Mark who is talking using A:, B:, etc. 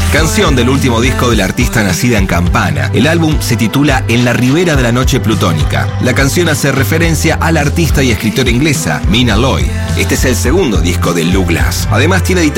A: canción del último disco de la artista nacida en Campana. El álbum se titula En la ribera de la noche plutónica. La canción hace referencia a la artista y escritora inglesa Mina Lloyd. Este es el segundo disco de Lou Glass. Además tiene